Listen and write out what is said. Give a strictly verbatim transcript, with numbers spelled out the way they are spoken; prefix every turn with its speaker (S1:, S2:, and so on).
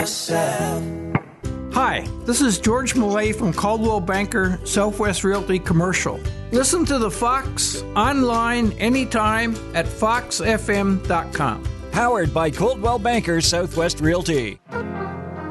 S1: Hi, this is George Millay from Caldwell Banker Southwest Realty Commercial. Listen to the Fox online anytime at fox f m dot com.
S2: Powered by Coldwell Banker Southwest Realty.